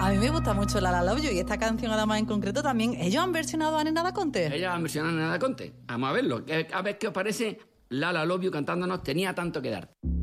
A mí me gusta mucho La La Love You y esta canción además en concreto también. ¿Ellos han versionado a Nena Da Conte? Ellos han versionado a Nena Da Conte. Vamos a verlo. A ver qué os parece La La Love You cantándonos Tenía tanto que dar.